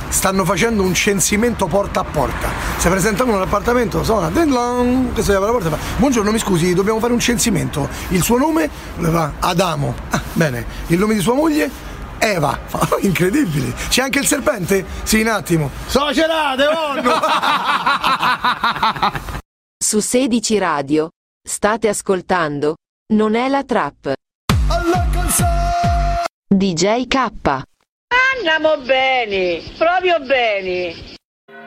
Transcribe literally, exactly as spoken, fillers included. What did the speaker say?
stanno facendo un censimento porta a porta. Si presentano all'appartamento, suona, che si apre la porta e fa: buongiorno, mi scusi, dobbiamo fare un censimento. Il suo nome? Le fa: Adamo. Ah, bene. Il nome di sua moglie? Eva. Incredibile. C'è anche il serpente? Sì, un attimo. Socerate, onno! Su sedici Radio state ascoltando Non è la trap. D J K. Andiamo bene, proprio bene.